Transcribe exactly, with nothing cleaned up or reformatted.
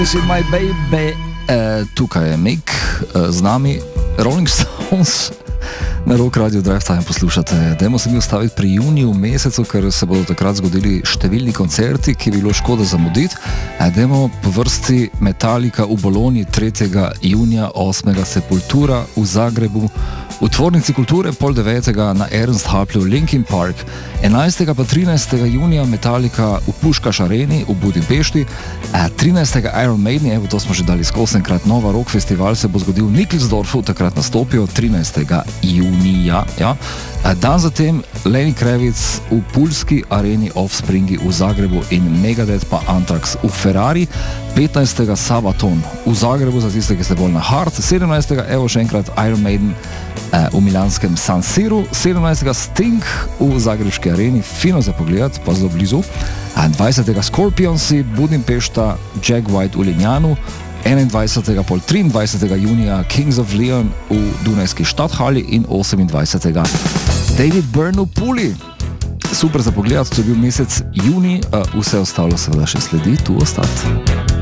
Lucy, my baby. E, tukaj je Mick, e, z nami Rolling Stones. Na Rock Radio Drive Time poslušate. Dajmo se mi ustaviti pri juniju mesecu, ker se bodo takrat zgodili številni koncerti, ki bi bilo škoda zamuditi. Dajmo po vrsti Metallica v Bologni tretjega junija, osmega Sepultura v Zagrebu, v Tvornici kulture pol devetega na Ernst Haplju Linkin Park, enajstega pa trinajstega junija Metallica v Puškaš areni v Budimpešti, trinajstega Iron Maiden, evo to smo že dali skosenkrat, Nova Rock festival se bo zgodil v Nickelsdorfu, takrat nastopijo trinajstega junija. Ja. Dan zatem Lenny Kravitz v Pulski areni, Offspringi v Zagrebu in Megadeth pa Anthrax v Ferrari, petnajstega Sabaton v Zagrebu, za tiste, ki ste bolj na hard, sedemnajstega evo še enkrat Iron Maiden eh, v milanskem San Siru, sedemnajstega Sting v Zagrebški areni, fino za pogled, pa zelo blizu, dvajsetega Scorpionsi, Budimpešta, Jack White v Linjanu, enaindvajsetega pol triindvajsetega junija Kings of Leon v Dunajski Stadthali in osemindvajsetega David Byrne v Puli. Super za pogled, to je bil mesec juni, vse ostalo seveda še sledi, tu ostati.